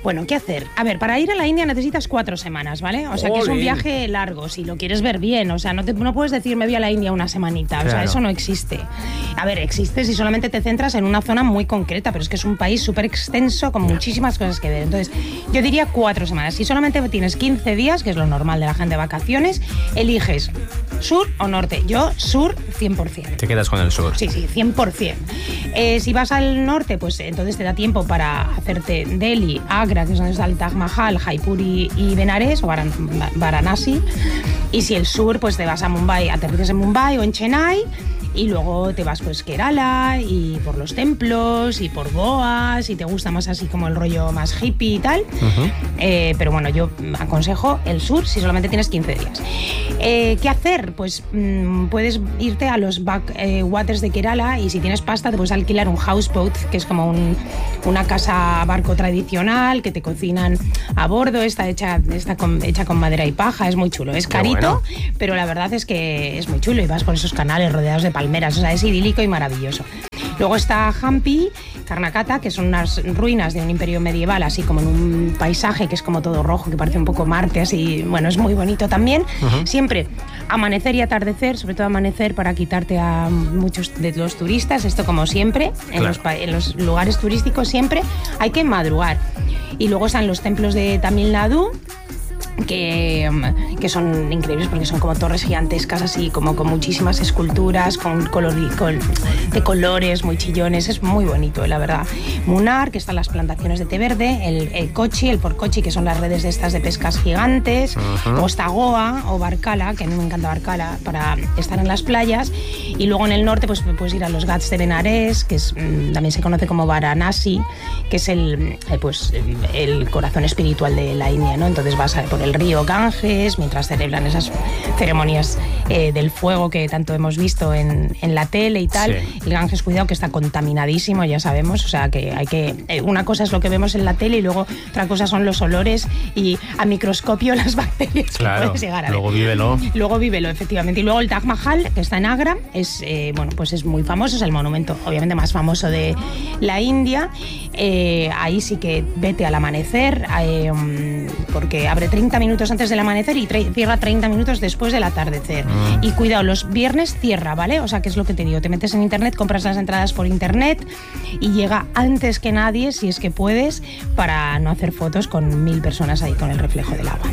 Bueno, ¿qué hacer? A ver, para ir a la India necesitas 4 semanas, ¿vale? O sea, que es un viaje largo, si lo quieres ver bien. O sea, no puedes decir me voy a la India una semanita. O sea, eso no existe. A ver, existe si solamente te centras en una zona muy concreta, pero es que es un país súper extenso con muchísimas cosas que ver. Entonces, yo diría 4 semanas. Si solamente tienes 15 días, que es lo normal de la gente de vacaciones, eliges sur o norte. Yo, sur, 100%. Te quedas con el sur. Sí, 100%. Si vas al norte, pues entonces te da tiempo para hacerte Delhi, Agra, que es donde está el Taj Mahal, Jaipur y Benares, o Varanasi. Y si el sur, pues te vas a Mumbai, aterrizas en Mumbai o en Chennai. Y luego te vas pues Kerala y por los templos y por Goa, si te gusta más así como el rollo más hippie y tal. Pero bueno, yo aconsejo el sur si solamente tienes 15 días. ¿Qué hacer? Pues puedes irte a los backwaters de Kerala y si tienes pasta te puedes alquilar un houseboat, que es como una casa barco tradicional que te cocinan a bordo, está hecha con madera y paja, es muy chulo. Es carito, pero la verdad es que es muy chulo y vas por esos canales rodeados de palmeras, o sea, es idílico y maravilloso. Luego está Hampi, Karnataka, que son unas ruinas de un imperio medieval, así como en un paisaje que es como todo rojo, que parece un poco Marte, así, bueno, es muy bonito también. Siempre amanecer y atardecer, sobre todo amanecer para quitarte a muchos de los turistas, esto como siempre, en los lugares turísticos siempre hay que madrugar. Y luego están los templos de Tamil Nadu, que son increíbles porque son como torres gigantescas así como con muchísimas esculturas de colores muy chillones, es muy bonito la verdad. Munnar, que están las plantaciones de té verde, el Kochi, el Port Kochi, que son las redes de estas de pescas gigantes, o está Goa o Barkala, que a mí me encanta Barkala para estar en las playas. Y luego en el norte pues puedes ir a los Ghats de Benares, que también se conoce como Varanasi, que es el corazón espiritual de la India, ¿no? Entonces vas por el río Ganges mientras celebran esas ceremonias del fuego que tanto hemos visto en la tele y tal. Sí. El Ganges, cuidado, que está contaminadísimo, ya sabemos, o sea que hay que una cosa es lo que vemos en la tele y luego otra cosa son los olores y a microscopio las bacterias que puedes llegar a ver. Luego vívelo, efectivamente. Y luego el Taj Mahal, que está en Agra, es muy famoso, es el monumento obviamente más famoso de la India. Ahí sí que vete al amanecer, porque abre 30 minutos antes del amanecer y cierra 30 minutos después del atardecer. Y cuidado, los viernes cierra, ¿vale? O sea, que es lo que te digo, te metes en internet, compras las entradas por internet y llega antes que nadie, si es que puedes, para no hacer fotos con 1000 personas ahí con el reflejo del agua.